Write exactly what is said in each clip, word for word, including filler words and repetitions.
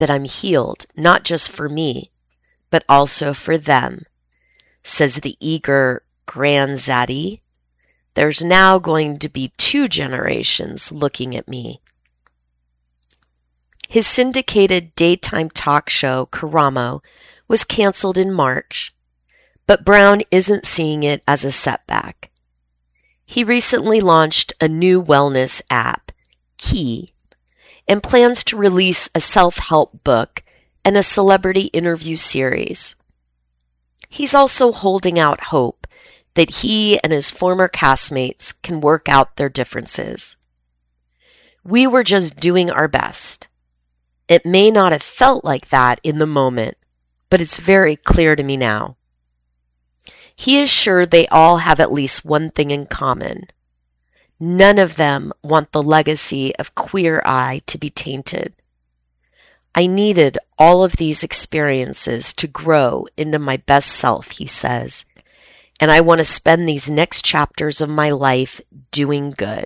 that I'm healed, not just for me, but also for them, says the eager Grandzaddy. There's now going to be two generations looking at me. His syndicated daytime talk show, Karamo, was canceled in March, but Brown isn't seeing it as a setback. He recently launched a new wellness app, Key, and plans to release a self-help book and a celebrity interview series. He's also holding out hope that he and his former castmates can work out their differences. We were just doing our best. It may not have felt like that in the moment, but it's very clear to me now. He is sure they all have at least one thing in common. None of them want the legacy of Queer Eye to be tainted. I needed all of these experiences to grow into my best self, he says, and I want to spend these next chapters of my life doing good.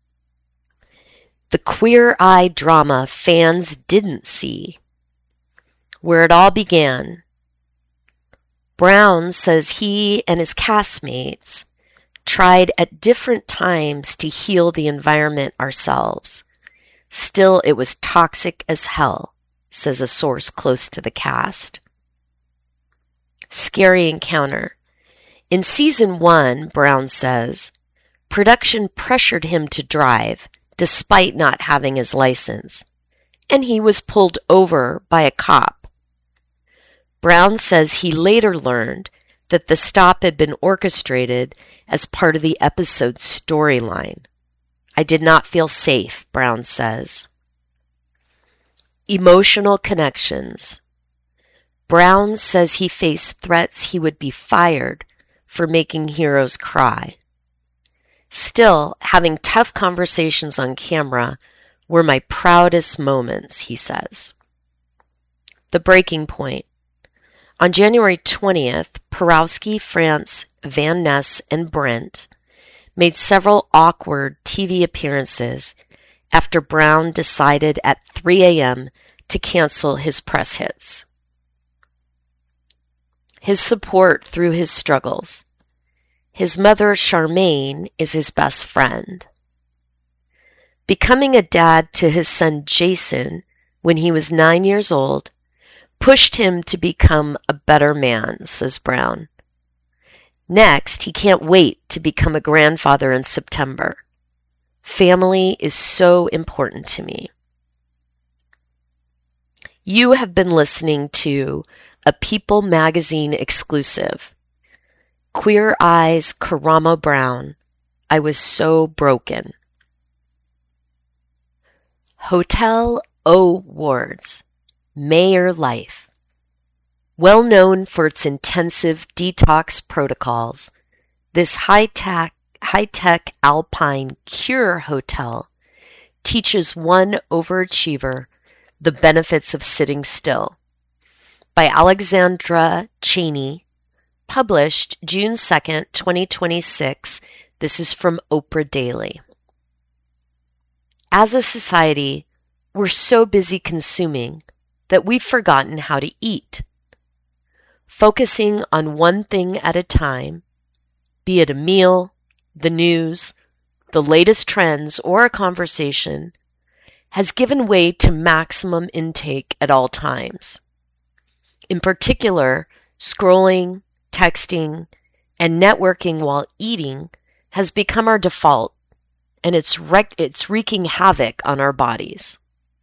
The Queer Eye drama fans didn't see. Where it all began. Brown says he and his castmates tried at different times to heal the environment ourselves. Still, it was toxic as hell, says a source close to the cast. Scary encounter. In season one, Brown says, production pressured him to drive, despite not having his license, and he was pulled over by a cop. Brown says he later learned that the stop had been orchestrated as part of the episode's storyline. I did not feel safe, Brown says. Emotional connections. Brown says he faced threats he would be fired for making heroes cry. Still, having tough conversations on camera were my proudest moments, he says. The breaking point. On January twentieth, Porowski, France, Van Ness, and Brent made several awkward T V appearances after Brown decided at three a.m. to cancel his press hits. His support through his struggles. His mother, Charmaine, is his best friend. Becoming a dad to his son, Jason, when he was nine years old, pushed him to become a better man, says Brown. Next, he can't wait to become a grandfather in September. Family is so important to me. You have been listening to a People Magazine exclusive. Queer Eye's Karamo Brown, I Was So Broken. Hotel O Wards, Mayor Life. Well known for its intensive detox protocols, this high-tech, high-tech alpine cure hotel teaches one overachiever the benefits of sitting still. By Alexandra Cheney, published June second, twenty twenty-six. This is from Oprah Daily. As a society, we're so busy consuming that we've forgotten how to eat. Focusing on one thing at a time, be it a meal, the news, the latest trends, or a conversation, has given way to maximum intake at all times. In particular, scrolling, texting, and networking while eating has become our default, and it's, wreak- it's wreaking havoc on our bodies.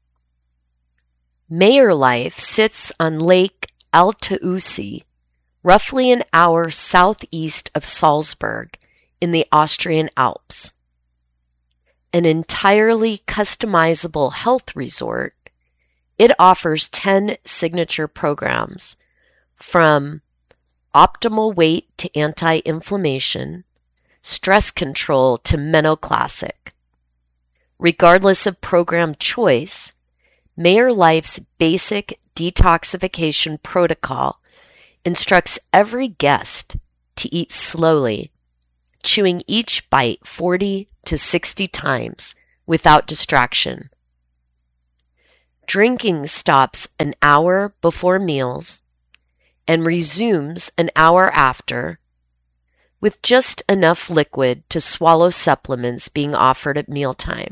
Mayor Life sits on Lake Altaussee, roughly an hour southeast of Salzburg in the Austrian Alps. An entirely customizable health resort, it offers ten signature programs, from optimal weight to anti-inflammation, stress control to Menoclassic. Regardless of program choice, Mayor Life's basic detoxification protocol instructs every guest to eat slowly, chewing each bite forty to sixty times without distraction. Drinking stops an hour before meals and resumes an hour after, with just enough liquid to swallow supplements being offered at mealtime.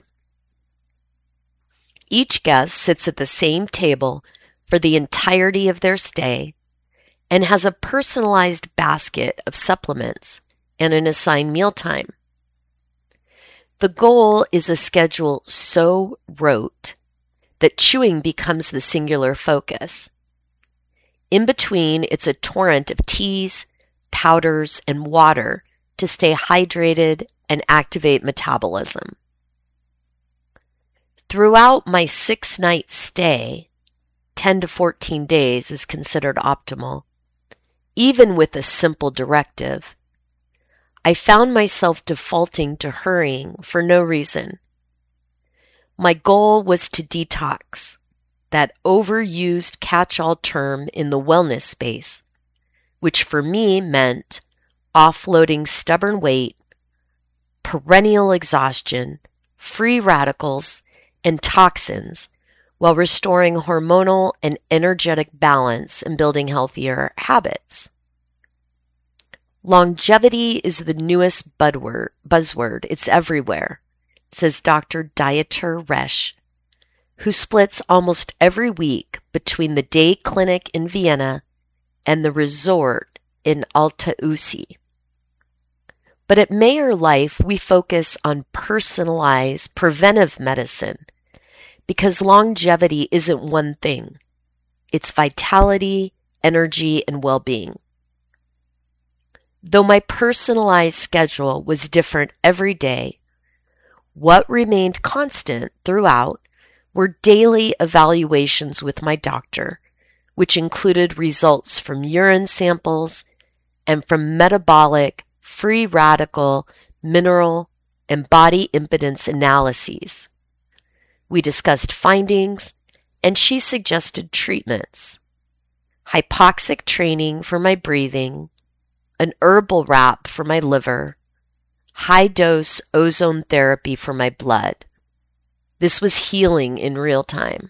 Each guest sits at the same table for the entirety of their stay and has a personalized basket of supplements and an assigned mealtime. The goal is a schedule so rote that chewing becomes the singular focus. In between, it's a torrent of teas, powders, and water to stay hydrated and activate metabolism. Throughout my six-night stay, ten to fourteen days is considered optimal, even with a simple directive, I found myself defaulting to hurrying for no reason. My goal was to detox, that overused catch-all term in the wellness space, which for me meant offloading stubborn weight, perennial exhaustion, free radicals, and toxins while restoring hormonal and energetic balance and building healthier habits. Longevity is the newest buzzword. It's everywhere, says Doctor Dieter Resch, who splits almost every week between the day clinic in Vienna and the resort in Alta Ussi. But at Mayor Life, we focus on personalized preventive medicine because longevity isn't one thing. It's vitality, energy, and well-being. Though my personalized schedule was different every day, what remained constant throughout were daily evaluations with my doctor, which included results from urine samples and from metabolic, free radical, mineral, and body impedance analyses. We discussed findings, and she suggested treatments: hypoxic training for my breathing, an herbal wrap for my liver, high-dose ozone therapy for my blood. This was healing in real time.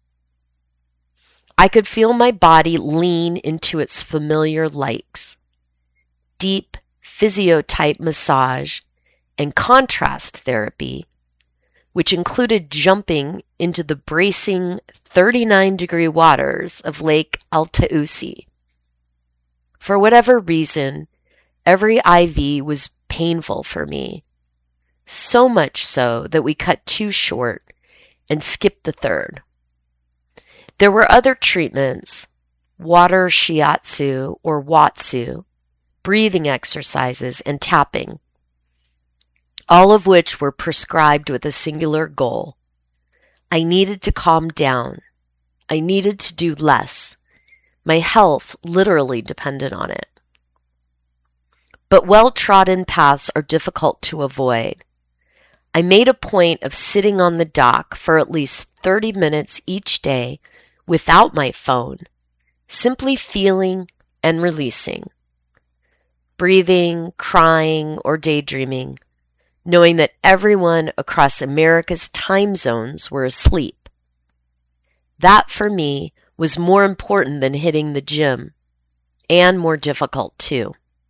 I could feel my body lean into its familiar likes: deep physiotype massage and contrast therapy, which included jumping into the bracing thirty-nine degree waters of Lake Alta Ussi. For whatever reason, every I V was painful for me, so much so that we cut two short and skipped the third. There were other treatments, water shiatsu or watsu, breathing exercises, and tapping, all of which were prescribed with a singular goal. I needed to calm down. I needed to do less. My health literally depended on it. But well-trodden paths are difficult to avoid. I made a point of sitting on the dock for at least thirty minutes each day without my phone, simply feeling and releasing, breathing, crying, or daydreaming, knowing that everyone across America's time zones were asleep. That, for me, was more important than hitting the gym, and more difficult, too.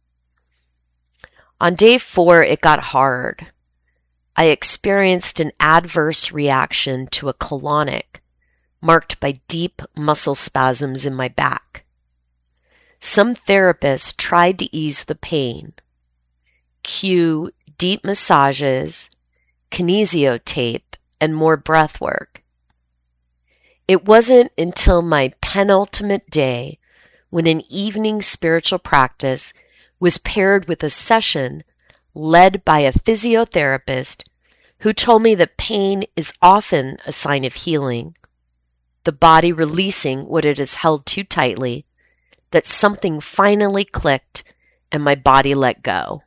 On day four, it got hard. I experienced an adverse reaction to a colonic, marked by deep muscle spasms in my back. Some therapists tried to ease the pain. Cue deep massages, kinesiotape, and more breath work. It wasn't until my penultimate day when an evening spiritual practice was paired with a session led by a physiotherapist who told me that pain is often a sign of healing, the body releasing what it has held too tightly, that something finally clicked and my body let go.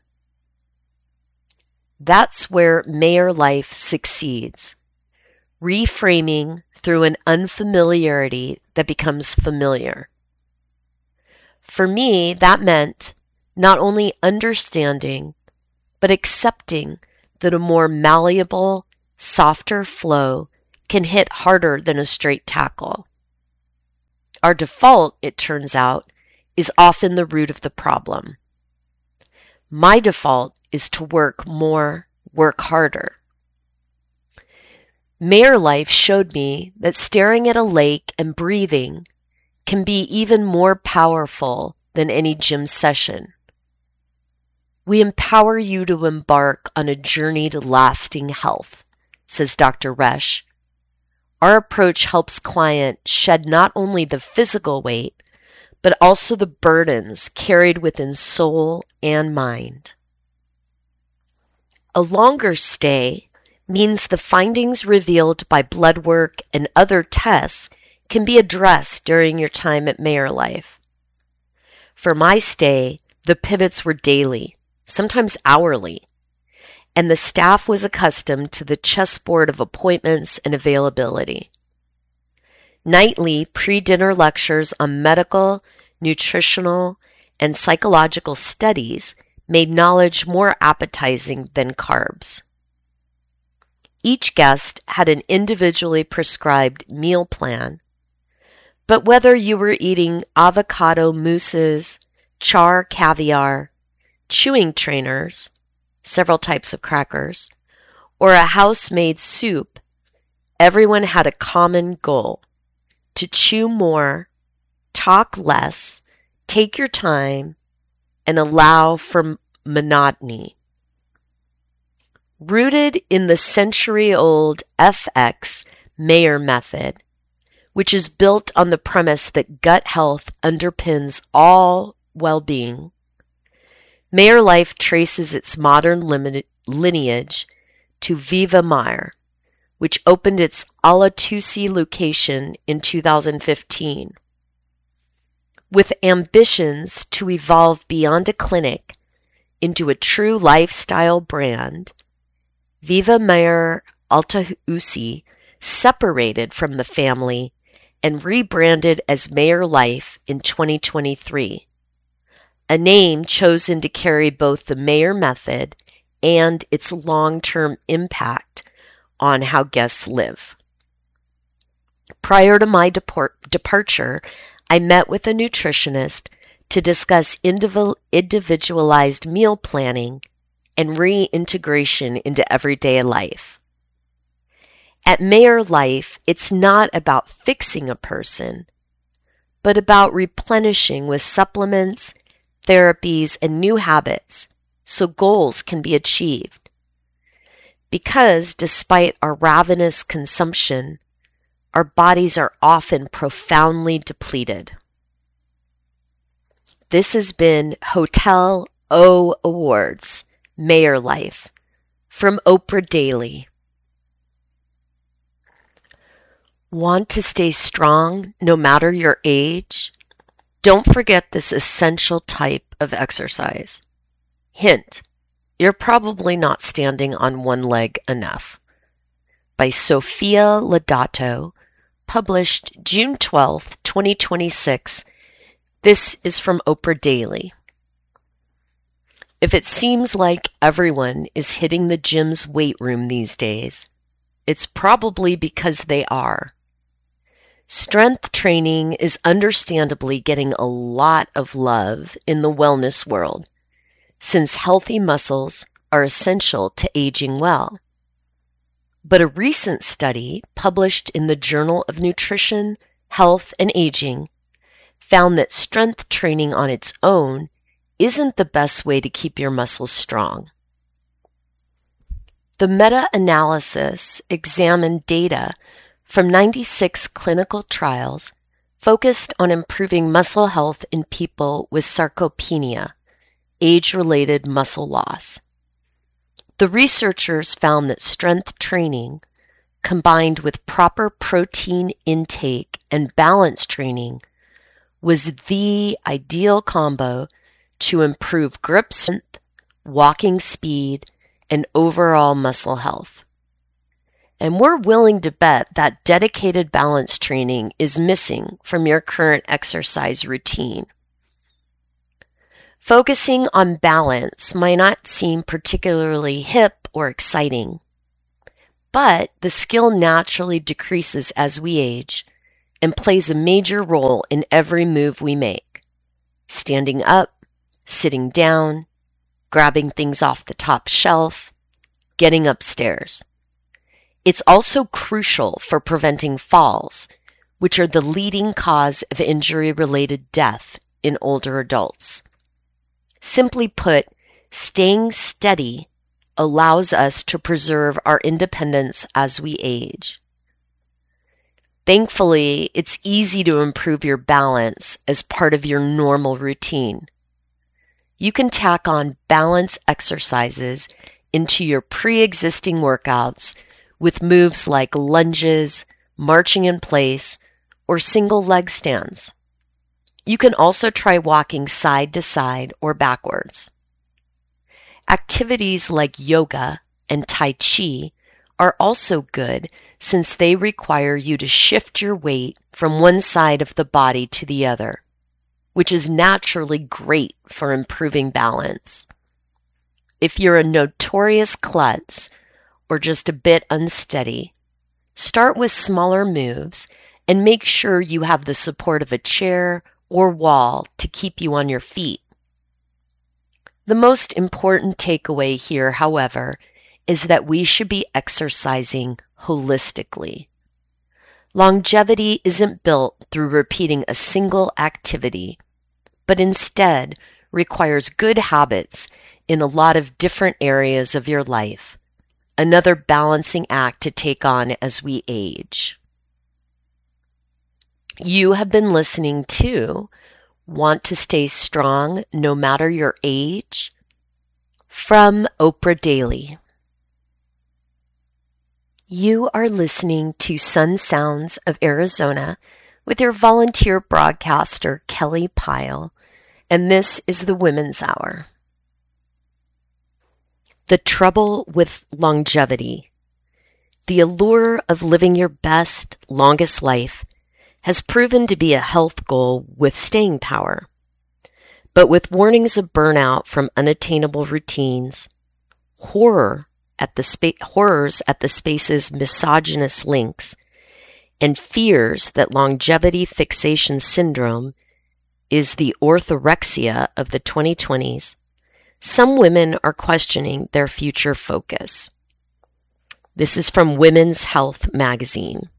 That's where Mayor Life succeeds, reframing through an unfamiliarity that becomes familiar. For me, that meant not only understanding, but accepting that a more malleable, softer flow can hit harder than a straight tackle. Our default, it turns out, is often the root of the problem. My default is to work more, work harder. Mayor Life showed me that staring at a lake and breathing can be even more powerful than any gym session. We empower you to embark on a journey to lasting health, says Doctor Resch. Our approach helps clients shed not only the physical weight, but also the burdens carried within soul and mind. A longer stay means the findings revealed by blood work and other tests can be addressed during your time at Mayor Life. For my stay, the pivots were daily, sometimes hourly, and the staff was accustomed to the chessboard of appointments and availability. Nightly pre-dinner lectures on medical, nutritional, and psychological studies made knowledge more appetizing than carbs. Each guest had an individually prescribed meal plan, but whether you were eating avocado mousses, char caviar, chewing trainers, several types of crackers, or a house-made soup, everyone had a common goal: to chew more, talk less, take your time, and allow for monotony. Rooted in the century-old F X Mayor method, which is built on the premise that gut health underpins all well-being, Mayor Life traces its modern lineage to Viva Mayor, which opened its Alatusi location in two thousand fifteen. With ambitions to evolve beyond a clinic into a true lifestyle brand, Viva Mayor Alatusi separated from the family and rebranded as Mayor Life in twenty twenty-three, a name chosen to carry both the Mayor method and its long-term impact on how guests live. Prior to my deport- departure, I met with a nutritionist to discuss indiv- individualized meal planning and reintegration into everyday life. At Mayor Life, it's not about fixing a person, but about replenishing with supplements, therapies, and new habits so goals can be achieved. Because despite our ravenous consumption, our bodies are often profoundly depleted. This has been Hotel O Awards, Mayor Life, from Oprah Daily. Want to stay strong no matter your age? Don't forget this essential type of exercise. Hint, you're probably not standing on one leg enough. By Sophia Lodato, published June twelfth, twenty twenty-six. This is from Oprah Daily. If it seems like everyone is hitting the gym's weight room these days, it's probably because they are. Strength training is understandably getting a lot of love in the wellness world, since healthy muscles are essential to aging well. But a recent study published in the Journal of Nutrition, Health, and Aging found that strength training on its own isn't the best way to keep your muscles strong. The meta-analysis examined data from ninety-six clinical trials focused on improving muscle health in people with sarcopenia, age-related muscle loss. The researchers found that strength training, combined with proper protein intake and balance training, was the ideal combo to improve grip strength, walking speed, and overall muscle health. And we're willing to bet that dedicated balance training is missing from your current exercise routine. Focusing on balance might not seem particularly hip or exciting, But the skill naturally decreases as we age and plays a major role in every move we make. Standing up, sitting down, grabbing things off the top shelf, getting upstairs. It's also crucial for preventing falls, which are the leading cause of injury-related death in older adults. Simply put, staying steady allows us to preserve our independence as we age. Thankfully, it's easy to improve your balance as part of your normal routine. You can tack on balance exercises into your pre-existing workouts with moves like lunges, marching in place, or single leg stands. You can also try walking side to side or backwards. Activities like yoga and Tai Chi are also good since they require you to shift your weight from one side of the body to the other, which is naturally great for improving balance. If you're a notorious klutz or just a bit unsteady, start with smaller moves and make sure you have the support of a chair or wall to keep you on your feet. The most important takeaway here, however, is that we should be exercising holistically. Longevity isn't built through repeating a single activity, but instead requires good habits in a lot of different areas of your life, another balancing act to take on as we age. You have been listening to Want to Stay Strong No Matter Your Age? From Oprah Daily. You are listening to Sun Sounds of Arizona with your volunteer broadcaster, Kelly Pyle, and this is the Women's Hour. The trouble with longevity. The allure of living your best, longest life has proven to be a health goal with staying power. But with warnings of burnout from unattainable routines, horror at the spa- horrors at the space's misogynist links, and fears that longevity fixation syndrome is the orthorexia of the twenty twenties, some women are questioning their future focus. This is from Women's Health magazine.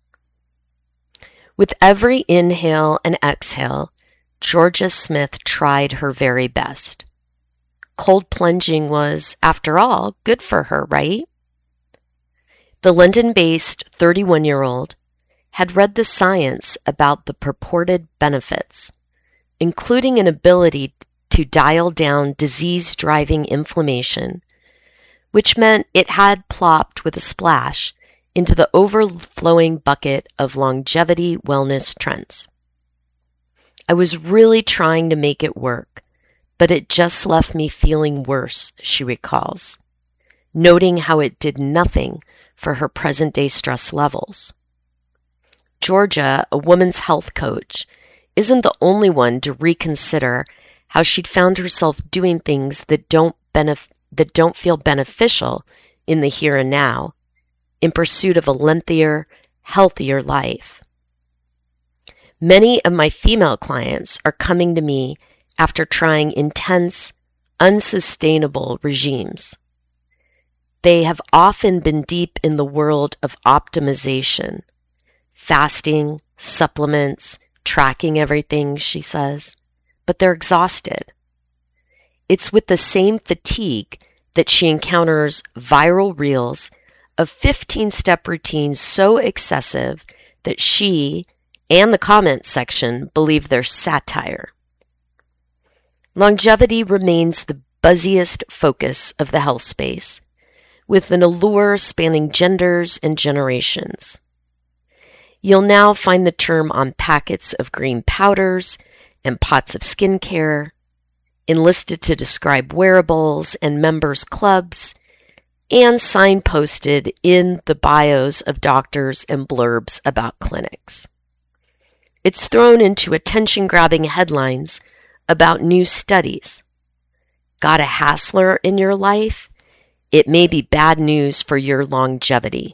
With every inhale and exhale, Georgia Smith tried her very best. Cold plunging was, after all, good for her, right? The London-based thirty-one-year-old had read the science about the purported benefits, including an ability to dial down disease-driving inflammation, which meant it had plopped with a splash into the overflowing bucket of longevity wellness trends. I was really trying to make it work, but it just left me feeling worse, she recalls, noting how it did nothing for her present-day stress levels. Georgia, a woman's health coach, isn't the only one to reconsider how she'd found herself doing things that don't benef- that don't feel beneficial in the here and now, in pursuit of a lengthier, healthier life. Many of my female clients are coming to me after trying intense, unsustainable regimes. They have often been deep in the world of optimization, fasting, supplements, tracking everything, she says, but they're exhausted. It's with the same fatigue that she encounters viral reels of fifteen-step routines so excessive that she and the comments section believe they're satire. Longevity remains the buzziest focus of the health space, with an allure spanning genders and generations. You'll now find the term on packets of green powders and pots of skincare, enlisted to describe wearables and members' clubs, and signposted in the bios of doctors and blurbs about clinics. It's thrown into attention-grabbing headlines about new studies. Got a hassler in your life? it may be bad news for your longevity.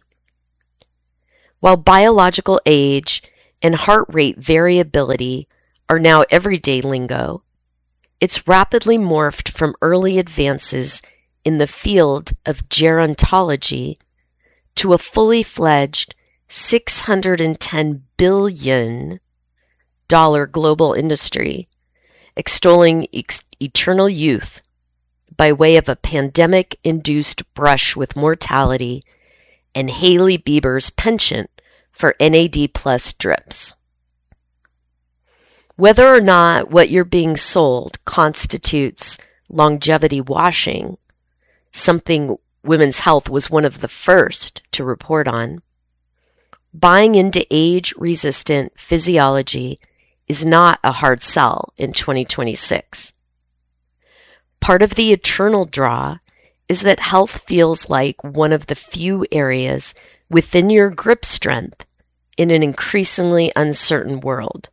While biological age and heart rate variability are now everyday lingo, it's rapidly morphed from early advances in the field of gerontology to a fully fledged six hundred ten billion dollars global industry, extolling ex- eternal youth by way of a pandemic-induced brush with mortality and Hailey Bieber's penchant for N A D plus drips. Whether or not what you're being sold constitutes longevity washing, something Women's Health was one of the first to report on, buying into age-resistant physiology is not a hard sell in twenty twenty-six. Part of the eternal draw is that health feels like one of the few areas within your grip strength in an increasingly uncertain world.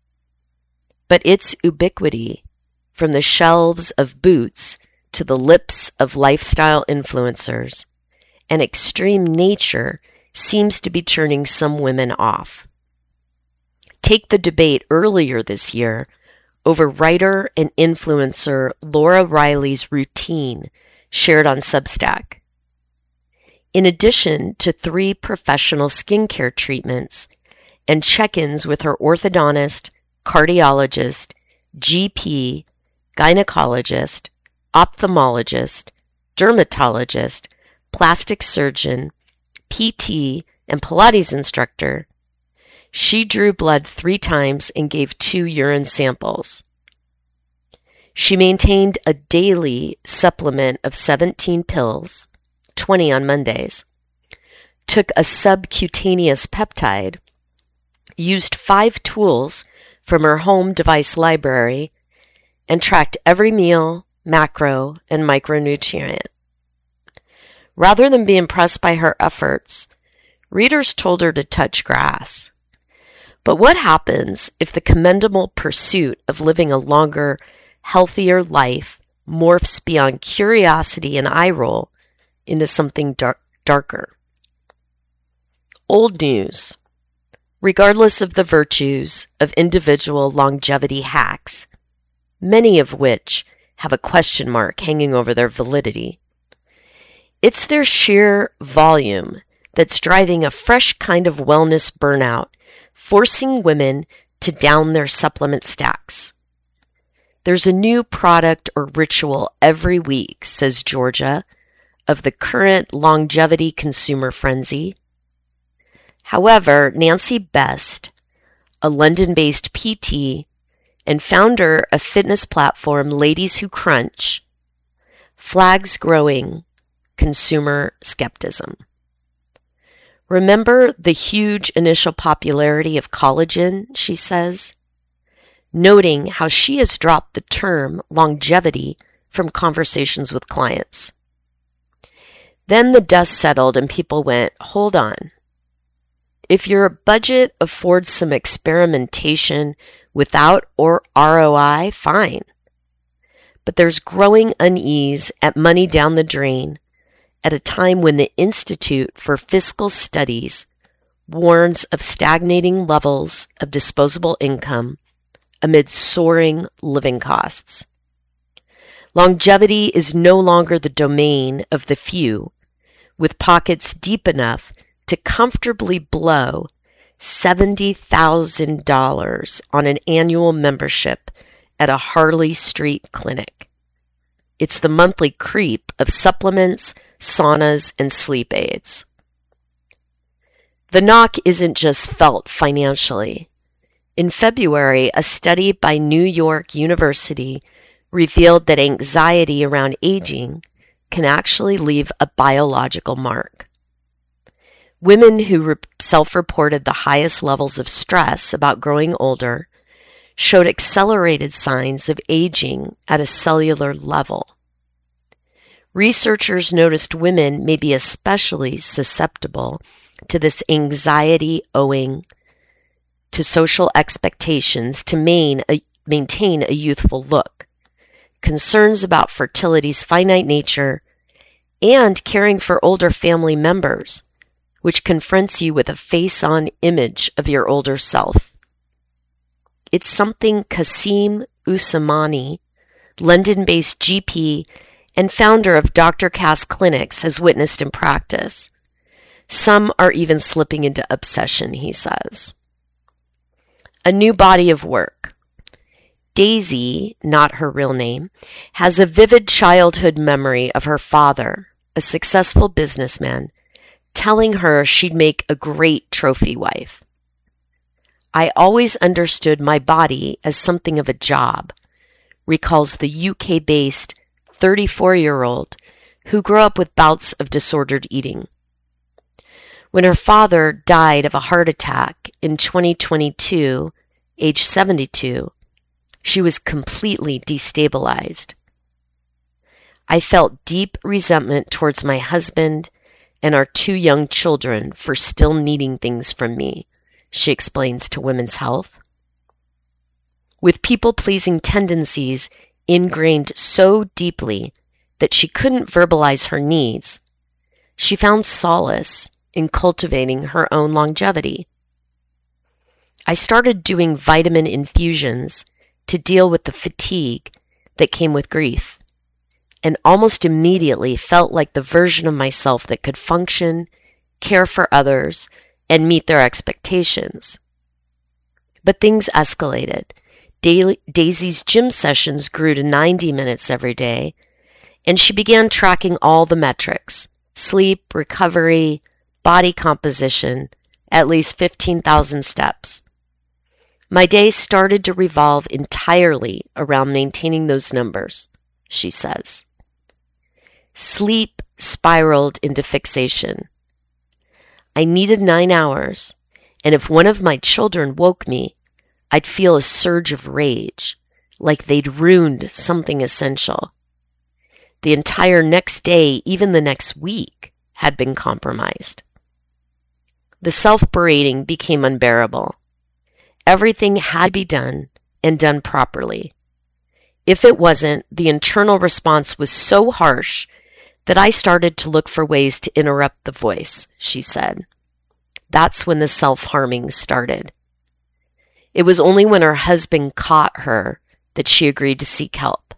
But its ubiquity, from the shelves of Boots to the lips of lifestyle influencers, and extreme nature seems to be turning some women off. Take the debate earlier this year over writer and influencer Laura Riley's routine shared on Substack. In addition to three professional skincare treatments and check-ins with her orthodontist, cardiologist, G P, gynecologist, ophthalmologist, dermatologist, plastic surgeon, P T, and Pilates instructor, she drew blood three times and gave two urine samples. She maintained a daily supplement of seventeen pills, twenty on Mondays, took a subcutaneous peptide, used five tools from her home device library, and tracked every meal, macro, and micronutrient. Rather than be impressed by her efforts, readers told her to touch grass. But what happens if the commendable pursuit of living a longer, healthier life morphs beyond curiosity and eye roll into something dark, darker? Old news. Regardless of the virtues of individual longevity hacks, many of which have a question mark hanging over their validity, it's their sheer volume that's driving a fresh kind of wellness burnout, forcing women to down their supplement stacks. There's a new product or ritual every week, says Georgia, of the current longevity consumer frenzy. However, Nancy Best, a London-based P T and founder of fitness platform Ladies Who Crunch, flags growing consumer skepticism. Remember the huge initial popularity of collagen, she says, noting how she has dropped the term longevity from conversations with clients. Then the dust settled and people went, hold on. If your budget affords some experimentation without or R O I, fine. But there's growing unease at money down the drain at a time when the Institute for Fiscal Studies warns of stagnating levels of disposable income amid soaring living costs. Longevity is no longer the domain of the few, with pockets deep enough to comfortably blow seventy thousand dollars on an annual membership at a Harley Street clinic. It's the monthly creep of supplements, saunas, and sleep aids. The knock isn't just felt financially. In February, a study by New York University revealed that anxiety around aging can actually leave a biological mark. Women who re- self-reported the highest levels of stress about growing older showed accelerated signs of aging at a cellular level. Researchers noticed women may be especially susceptible to this anxiety owing to social expectations to main a, maintain a youthful look, concerns about fertility's finite nature, and caring for older family members, which confronts you with a face-on image of your older self. It's something Kasim Usmani, London-based G P and founder of Doctor Cass Clinics, has witnessed in practice. Some are even slipping into obsession, he says. A new body of work. Daisy, not her real name, has a vivid childhood memory of her father, a successful businessman, telling her she'd make a great trophy wife. I always understood my body as something of a job, recalls the U K-based thirty-four-year-old who grew up with bouts of disordered eating. When her father died of a heart attack in twenty twenty-two, age seventy-two, she was completely destabilized. I felt deep resentment towards my husband and our two young children for still needing things from me, she explains to Women's Health. With people-pleasing tendencies ingrained so deeply that she couldn't verbalize her needs, she found solace in cultivating her own longevity. I started doing vitamin infusions to deal with the fatigue that came with grief, and almost immediately felt like the version of myself that could function, care for others, and meet their expectations. But things escalated. Daily, Daisy's gym sessions grew to ninety minutes every day, and she began tracking all the metrics: sleep, recovery, body composition, at least fifteen thousand steps. My days started to revolve entirely around maintaining those numbers, she says. Sleep spiraled into fixation. I needed nine hours, and if one of my children woke me, I'd feel a surge of rage, like they'd ruined something essential. The entire next day, even the next week, had been compromised. The self-berating became unbearable. Everything had to be done, and done properly. If it wasn't, the internal response was so harsh that I started to look for ways to interrupt the voice, she said. That's when the self-harming started. It was only when her husband caught her that she agreed to seek help.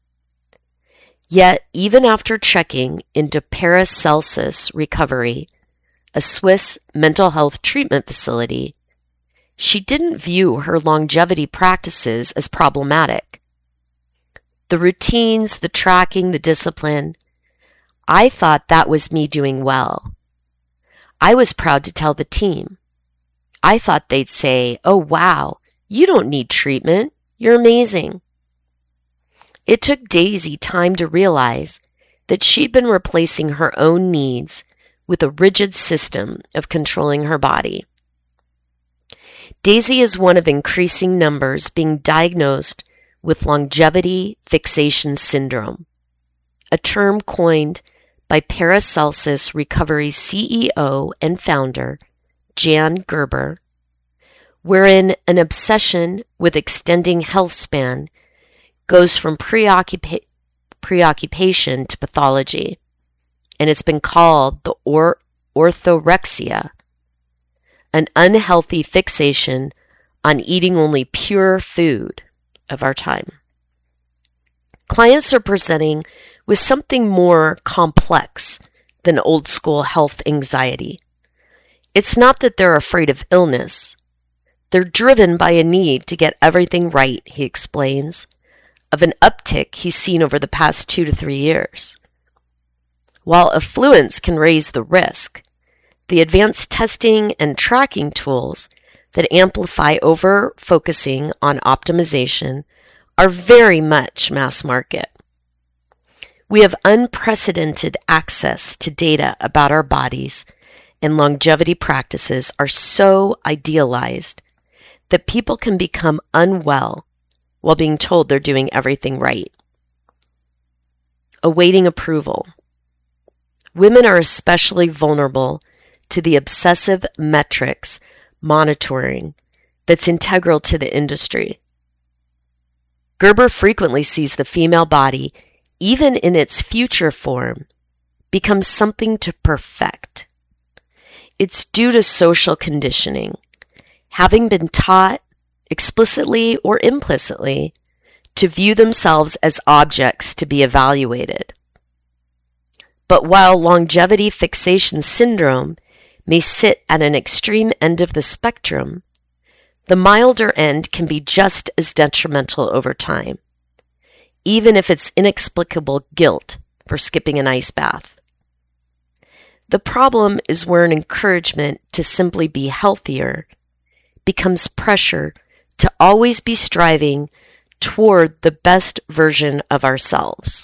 Yet, even after checking into Paracelsus Recovery, a Swiss mental health treatment facility, she didn't view her longevity practices as problematic. The routines, the tracking, the discipline, I thought that was me doing well. I was proud to tell the team. I thought they'd say, "Oh, wow, you don't need treatment. You're amazing." It took Daisy time to realize that she'd been replacing her own needs with a rigid system of controlling her body. Daisy is one of increasing numbers being diagnosed with longevity fixation syndrome, a term coined by Paracelsus Recovery's C E O and founder, Jan Gerber, wherein an obsession with extending health span goes from preoccupa- preoccupation to pathology, and it's been called the or- orthorexia, an unhealthy fixation on eating only pure food of our time. Clients are presenting with something more complex than old-school health anxiety. It's not that they're afraid of illness. They're driven by a need to get everything right, he explains, of an uptick he's seen over the past two to three years. While affluence can raise the risk, the advanced testing and tracking tools that amplify over-focusing on optimization are very much mass market. We have unprecedented access to data about our bodies, and longevity practices are so idealized that people can become unwell while being told they're doing everything right. Awaiting approval. Women are especially vulnerable to the obsessive metrics monitoring that's integral to the industry. Gerber frequently sees the female body, even in its future form, becomes something to perfect. It's due to social conditioning, having been taught, explicitly or implicitly, to view themselves as objects to be evaluated. But while longevity fixation syndrome may sit at an extreme end of the spectrum, the milder end can be just as detrimental over time, even if it's inexplicable guilt for skipping an ice bath. The problem is where an encouragement to simply be healthier becomes pressure to always be striving toward the best version of ourselves,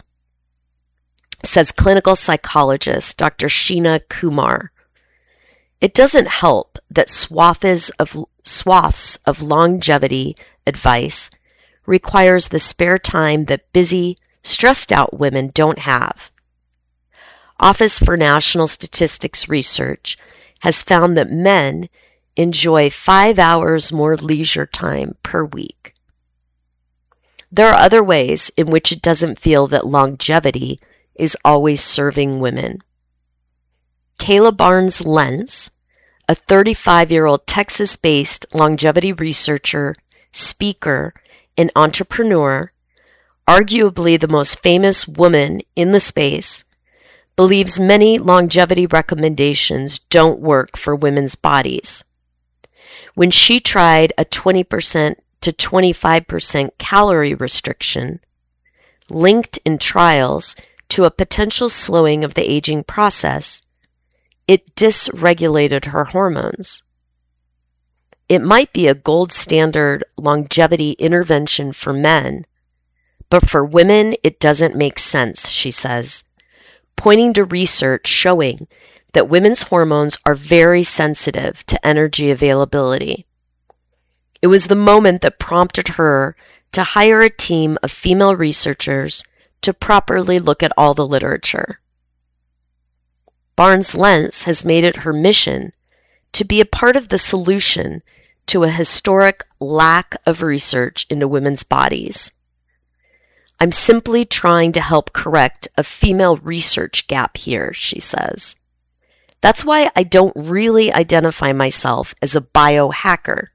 says clinical psychologist Doctor Sheena Kumar. It doesn't help that swaths of, swaths of longevity advice requires the spare time that busy, stressed-out women don't have. Office for National Statistics Research has found that men enjoy five hours more leisure time per week. There are other ways in which it doesn't feel that longevity is always serving women. Kayla Barnes-Lentz, a thirty-five-year-old Texas-based longevity researcher, speaker, and entrepreneur, arguably the most famous woman in the space, believes many longevity recommendations don't work for women's bodies. When she tried a twenty percent to twenty-five percent calorie restriction, linked in trials to a potential slowing of the aging process, it dysregulated her hormones. It might be a gold standard longevity intervention for men, but for women it doesn't make sense, she says, pointing to research showing that women's hormones are very sensitive to energy availability. It was the moment that prompted her to hire a team of female researchers to properly look at all the literature. Barnes-Lentz has made it her mission to be a part of the solution to a historic lack of research into women's bodies. I'm simply trying to help correct a female research gap here, she says. That's why I don't really identify myself as a biohacker.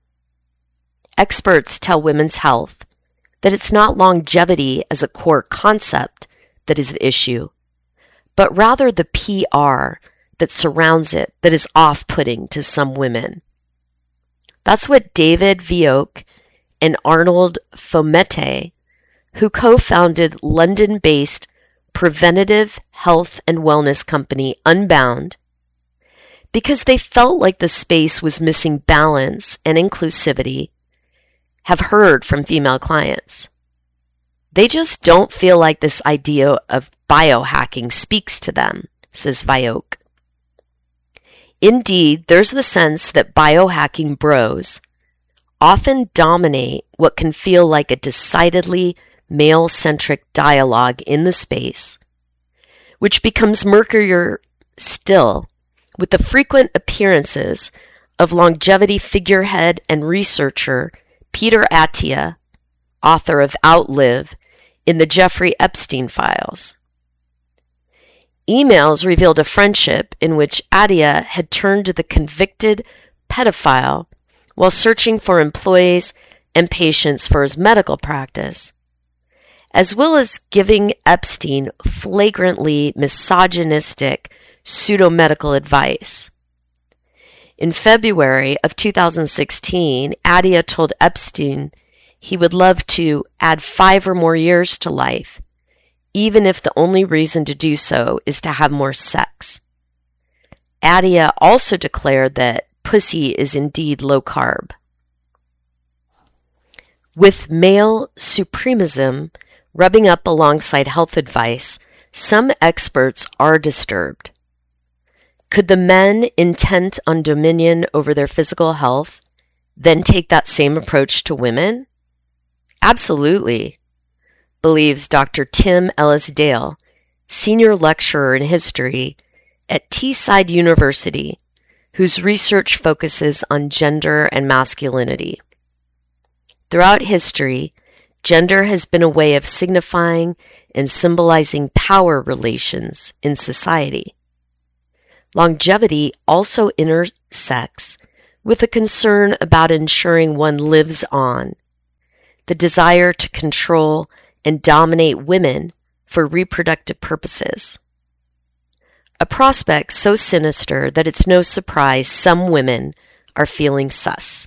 Experts tell Women's Health that it's not longevity as a core concept that is the issue, but rather the P R that surrounds it that is off-putting to some women. That's what David Vioque and Arnold Fomete, who co-founded London-based preventative health and wellness company Unbound, because they felt like the space was missing balance and inclusivity, have heard from female clients. They just don't feel like this idea of biohacking speaks to them, says Vioque. Indeed, there's the sense that biohacking bros often dominate what can feel like a decidedly male-centric dialogue in the space, which becomes murkier still with the frequent appearances of longevity figurehead and researcher Peter Attia, author of Outlive, in the Jeffrey Epstein files. Emails revealed a friendship in which Attia had turned to the convicted pedophile while searching for employees and patients for his medical practice, as well as giving Epstein flagrantly misogynistic pseudo-medical advice. In February of two thousand sixteen, Attia told Epstein he would love to add five or more years to life, even if the only reason to do so is to have more sex. Attia also declared that pussy is indeed low carb. With male supremacism rubbing up alongside health advice, some experts are disturbed. Could the men intent on dominion over their physical health then take that same approach to women? Absolutely, believes Doctor Tim Ellis-Dale, senior lecturer in history at Teesside University, whose research focuses on gender and masculinity. Throughout history, gender has been a way of signifying and symbolizing power relations in society. Longevity also intersects with a concern about ensuring one lives on, the desire to control and dominate women for reproductive purposes. A prospect so sinister that it's no surprise some women are feeling sus.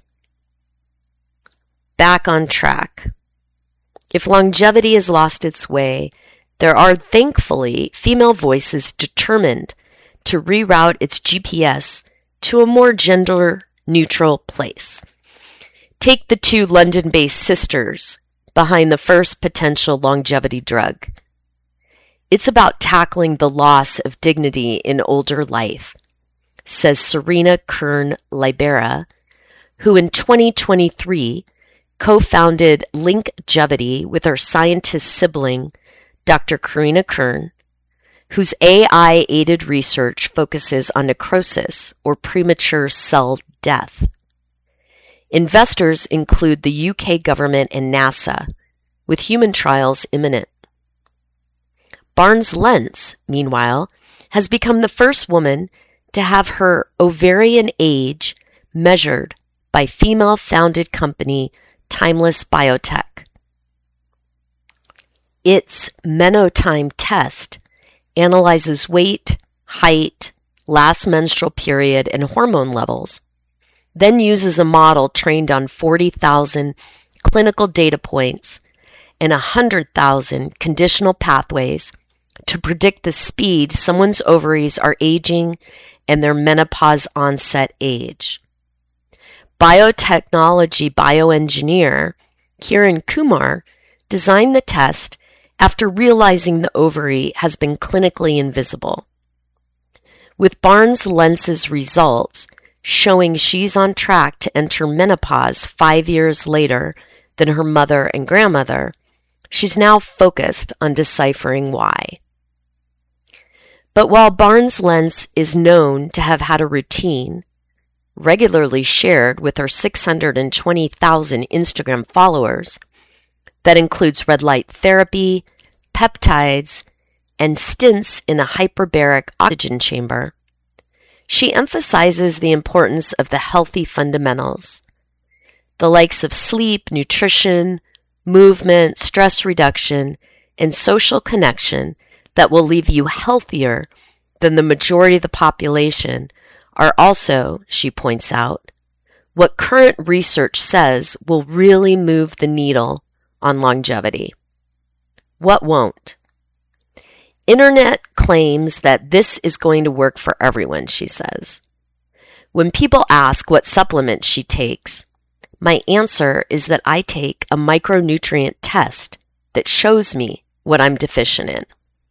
Back on track. If longevity has lost its way, there are thankfully female voices determined to reroute its G P S to a more gender-neutral place. Take the two London-based sisters behind the first potential longevity drug. It's about tackling the loss of dignity in older life, says Serena Kern-Libera, who in twenty twenty-three co-founded Linkgevity with her scientist sibling, Doctor Karina Kern, whose A I-aided research focuses on necrosis or premature cell death. Investors include the U K government and NASA, with human trials imminent. Barnes Lentz, meanwhile, has become the first woman to have her ovarian age measured by female-founded company Timeless Biotech. Its Menotime test analyzes weight, height, last menstrual period, and hormone levels, then uses a model trained on forty thousand clinical data points and one hundred thousand conditional pathways to predict the speed someone's ovaries are aging and their menopause onset age. Biotechnology bioengineer Kiran Kumar designed the test after realizing the ovary has been clinically invisible. With Barnes Lentz's results showing she's on track to enter menopause five years later than her mother and grandmother, she's now focused on deciphering why. But while Barnes Lentz is known to have had a routine, regularly shared with her six hundred twenty thousand Instagram followers, that includes red light therapy, peptides, and stints in a hyperbaric oxygen chamber, she emphasizes the importance of the healthy fundamentals, the likes of sleep, nutrition, movement, stress reduction, and social connection that will leave you healthier than the majority of the population are also, she points out, what current research says will really move the needle on longevity. What won't? Internet claims that this is going to work for everyone, she says. When people ask what supplement she takes, my answer is that I take a micronutrient test that shows me what I'm deficient in.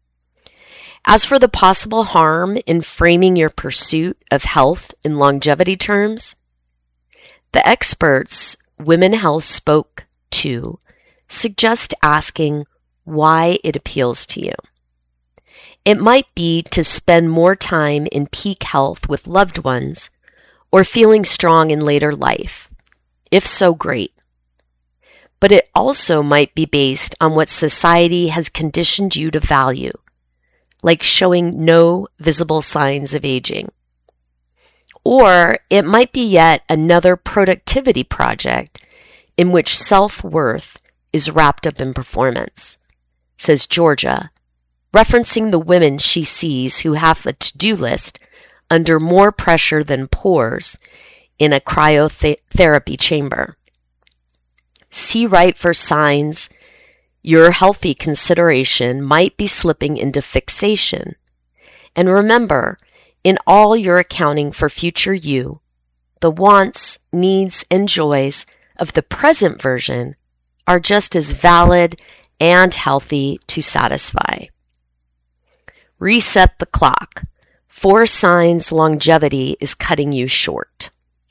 As for the possible harm in framing your pursuit of health in longevity terms, the experts Women Health spoke to suggest asking why it appeals to you. It might be to spend more time in peak health with loved ones or feeling strong in later life. If so, great. But it also might be based on what society has conditioned you to value, like showing no visible signs of aging. Or it might be yet another productivity project in which self-worth is wrapped up in performance, says Georgia, referencing the women she sees who have a to-do list under more pressure than pores in a cryotherapy chamber. See right for signs your healthy consideration might be slipping into fixation. And remember, in all your accounting for future you, the wants, needs, and joys of the present version are just as valid and healthy to satisfy. Reset the clock. Four signs longevity is cutting you short.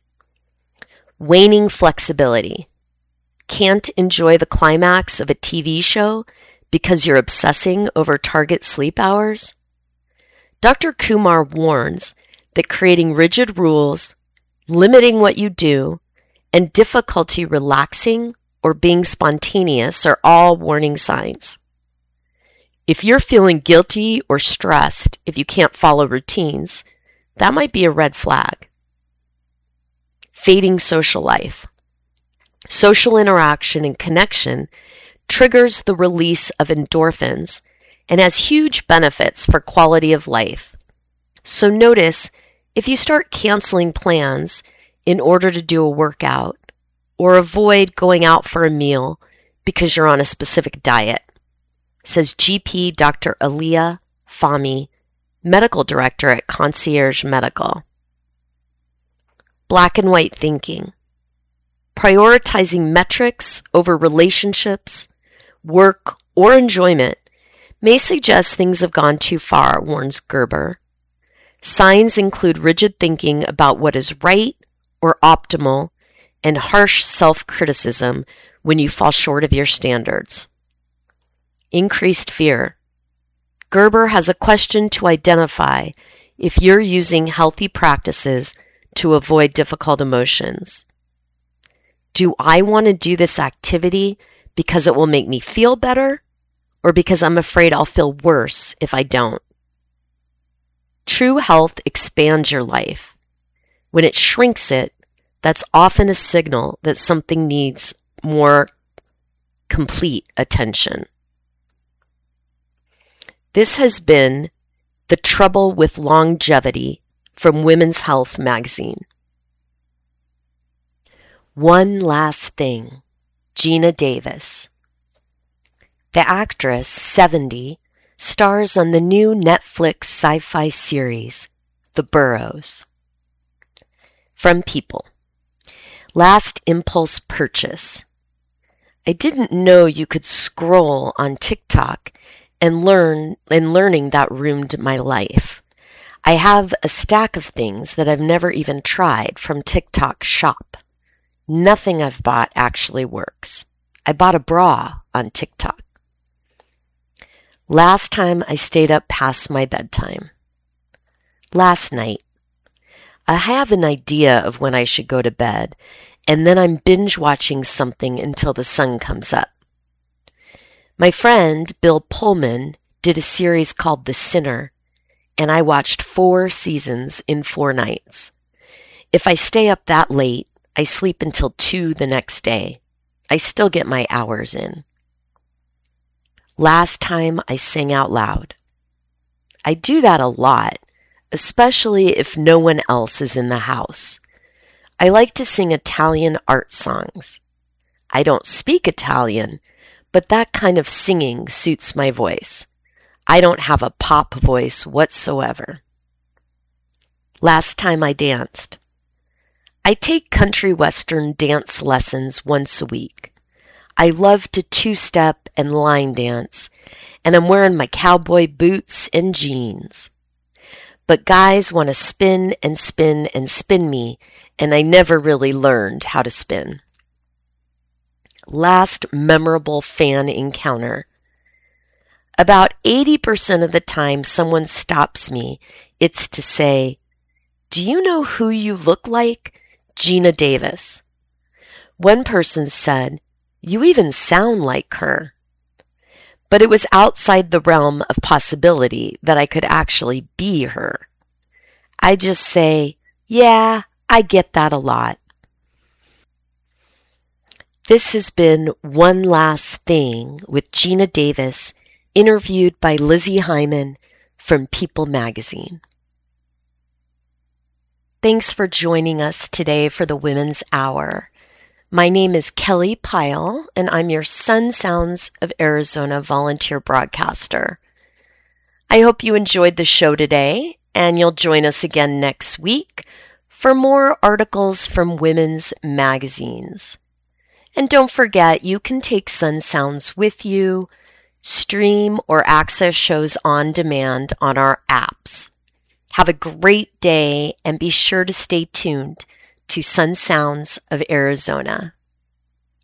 Waning flexibility. Can't enjoy the climax of a T V show because you're obsessing over target sleep hours? Doctor Kumar warns that creating rigid rules, limiting what you do, and difficulty relaxing or being spontaneous are all warning signs. If you're feeling guilty or stressed if you can't follow routines, that might be a red flag. Fading social life. Social interaction and connection triggers the release of endorphins and has huge benefits for quality of life. So notice if you start canceling plans in order to do a workout or avoid going out for a meal because you're on a specific diet, says G P Doctor Aliyah Fahmy, medical director at Concierge Medical. Black and white thinking. Prioritizing metrics over relationships, work, or enjoyment may suggest things have gone too far, warns Gerber. Signs include rigid thinking about what is right or optimal and harsh self-criticism when you fall short of your standards. Increased fear. Gerber has a question to identify if you're using healthy practices to avoid difficult emotions. Do I want to do this activity because it will make me feel better, or because I'm afraid I'll feel worse if I don't? True health expands your life. When it shrinks it, that's often a signal that something needs more complete attention. This has been The Trouble with Longevity from Women's Health magazine. One Last Thing, Geena Davis. The actress, seventy, stars on the new Netflix sci-fi series, The Burrows. From People. Last impulse purchase. I didn't know you could scroll on TikTok and learn, and learning that ruined my life. I have a stack of things that I've never even tried from TikTok Shop. Nothing I've bought actually works. I bought a bra on TikTok. Last time I stayed up past my bedtime. Last night. I have an idea of when I should go to bed, and then I'm binge watching something until the sun comes up. My friend, Bill Pullman, did a series called The Sinner, and I watched four seasons in four nights. If I stay up that late, I sleep until two the next day. I still get my hours in. Last time I sang out loud. I do that a lot, especially if no one else is in the house. I like to sing Italian art songs. I don't speak Italian, but that kind of singing suits my voice. I don't have a pop voice whatsoever. Last time I danced. I take country western dance lessons once a week. I love to two-step and line dance, and I'm wearing my cowboy boots and jeans. But guys want to spin and spin and spin me, and I never really learned how to spin. Last memorable fan encounter. About eighty percent of the time someone stops me, it's to say, "Do you know who you look like? Geena Davis." One person said, "You even sound like her." But it was outside the realm of possibility that I could actually be her. I just say, "Yeah, I get that a lot." This has been One Last Thing with Geena Davis, interviewed by Lizzie Hyman from People magazine. Thanks for joining us today for the Women's Hour. My name is Kelly Pyle, and I'm your Sun Sounds of Arizona volunteer broadcaster. I hope you enjoyed the show today, and you'll join us again next week for more articles from women's magazines. And don't forget, you can take Sun Sounds with you, stream or access shows on demand on our apps. Have a great day and be sure to stay tuned to Sun Sounds of Arizona.